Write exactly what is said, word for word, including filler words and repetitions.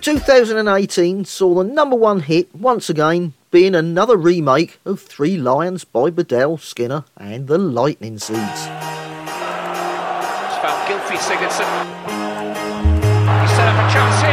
two thousand eighteen saw the number one hit once again being another remake of Three Lions by Bedell, Skinner and the Lightning Seeds. It's found Gylfi Sigurdsson. He set up a chance here.